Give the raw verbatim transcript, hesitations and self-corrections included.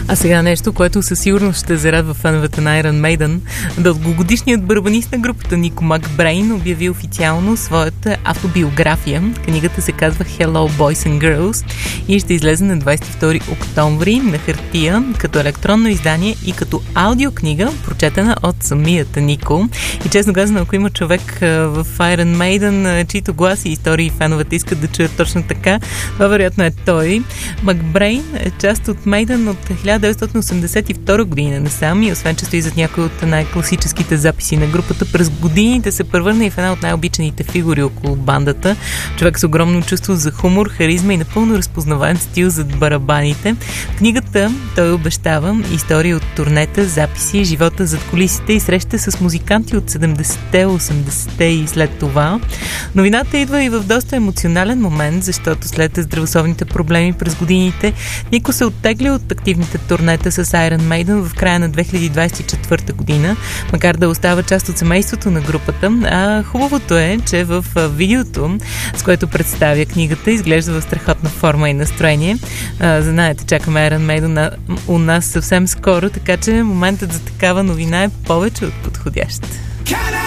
А сега нещо, което със сигурност ще зарадва феновете на Iron Maiden. Дългогодишният барабанист на групата Нико Макбрейн обяви официално своята автобиография. Книгата се казва Hello Boys and Girls и ще излезе на двадесет и втори октомври на хартия, като електронно издание и като аудиокнига, прочетена от самият Нико. И честно казано, ако има човек в Iron Maiden, чийто глас и истории феновете искат да чуят точно така, това вероятно е той. Макбрейн е част от Maiden от хиляда деветстотин осемдесет и втора година насам и освен че стои зад някои от най-класическите записи на групата, през годините се превърна и в една от най-обичаните фигури около бандата. Човек с огромно чувство за хумор, харизма и напълно разпознаваем стил зад барабаните. В книгата той обещава истории от турнета, записи, живота зад кулисите и среща с музиканти от седемдесетте, осемдесетте и след това. Новината идва и в доста емоционален момент, защото след здравословните проблеми през годините Нико се оттегли от активните турнета с Iron Maiden в края на две хиляди двадесет и четвърта година, макар да остава част от семейството на групата. А хубавото е, че в видеото, с което представя книгата, изглежда в страхотна форма и настроение. А, знаете, чакаме Iron Maiden у нас съвсем скоро, така че моментът за такава новина е повече от подходящ.